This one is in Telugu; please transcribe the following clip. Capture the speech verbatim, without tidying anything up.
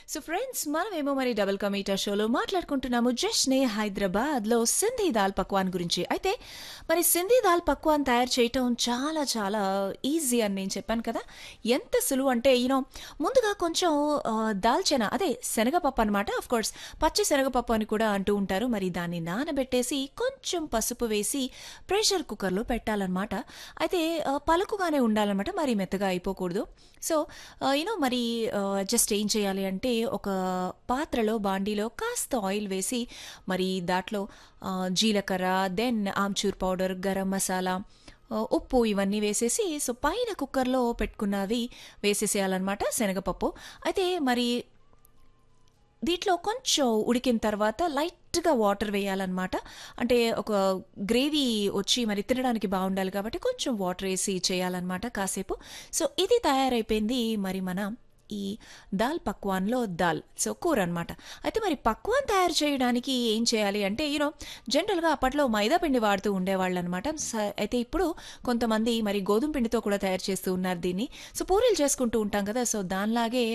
సో ఫ్రెండ్స్ మనమేమో మరి డబుల్ కమీటా షోలో మాట్లాడుకుంటున్నాము జష్నే హైదరాబాద్లో సింధీ దాల్ పక్వాన్ గురించి. అయితే మరి సింధీ దాల్ పక్వాన్ తయారు చేయటం చాలా చాలా ఈజీ అని నేను చెప్పాను కదా. ఎంత సులువు అంటే యూనో ముందుగా కొంచెం ఆ, దాల్చిన అదే శనగపప్పు అనమాట. ఆఫ్ కోర్స్ పచ్చి శనగపప్పు అని కూడా అంటూ ఉంటారు. మరి దాన్ని నానబెట్టేసి కొంచెం పసుపు వేసి ప్రెషర్ కుక్కర్లో పెట్టాలన్నమాట. అయితే ఆ, పలుకుగానే ఉండాలన్నమాట, మరి మెత్తగా అయిపోకూడదు. సో యూనో మరి జస్ట్ ఏం చేయాలి అంటే ఒక పాత్రలో బాండీలో కాస్త ఆయిల్ వేసి మరి దాంట్లో ఆ, జీలకర్ర, దెన్ ఆమ్చూర్ పౌడర్, గరం మసాలా, ఆ, ఉప్పు ఇవన్నీ వేసేసి సో పైన కుక్కర్లో పెట్టుకున్నవి వేసేసేయాలన్నమాట శనగపప్పు. అయితే మరి దీంట్లో కొంచెం ఉడికిన తర్వాత లైట్గా వాటర్ వేయాలన్నమాట. అంటే ఒక గ్రేవీ వచ్చి మరి తినడానికి బాగుండాలి కాబట్టి కొంచెం వాటర్ వేసి చేయాలన్నమాట కాసేపు. సో ఇది తయారైపోయింది మరి మన ఈ దాల్ పక్వాన్లో దాల్, సో కూర అనమాట. అయితే మరి పక్వాన్ తయారు చేయడానికి ఏం చేయాలి అంటే యూనో జనరల్గా అప్పట్లో మైదా పిండి వాడుతూ ఉండేవాళ్ళు అనమాట. అయితే ఇప్పుడు కొంతమంది మరి గోధుమ పిండితో కూడా తయారు చేస్తూ ఉన్నారు దీన్ని. సో పూరీలు చేసుకుంటూ ఉంటాం కదా, సో దానిలాగే